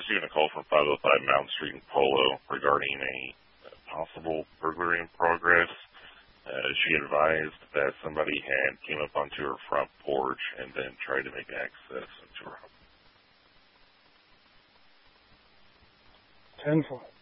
receiving a call from 505 Mountain Street in Polo regarding a possible burglary in progress. She advised that somebody had came up onto her front porch and then tried to make access into her home. 10-4.